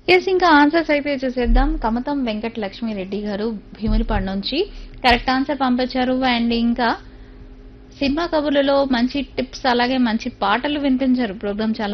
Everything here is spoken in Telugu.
ఎస్ ఇంకా ఆన్సర్స్ అయితే చూసేద్దాం. కమతం వెంకట లక్ష్మీరెడ్డి గారు భీమునిపాడు నుంచి కరెక్ట్ ఆన్సర్ పంపించారు. అండ్ ఇంకా సినిమా కబుర్లలో మంచి టిప్స్ అలాగే మంచి పాటలు వినిపించారు. ప్రోగ్రామ్ చాలా